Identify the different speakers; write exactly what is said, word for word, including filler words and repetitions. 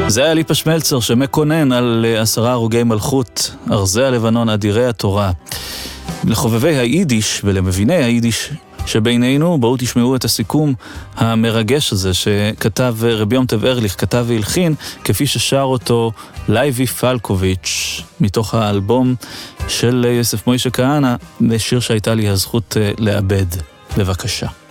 Speaker 1: זה היה ליפה שמלצר שמקונן על עשרה הרוגי מלכות, ארזי הלבנון, אדירי התורה. לחובבי היידיש ולמביני היידיש שבינינו, בואו תשמעו את הסיכום המרגש הזה שכתב רבי יום טוב ארליך, כתב והלחין, כפי ששר אותו לייבי פלקוביץ' מתוך האלבום של יוסף מוישה כהנא, בשיר שהייתה לי הזכות לאבד. בבקשה.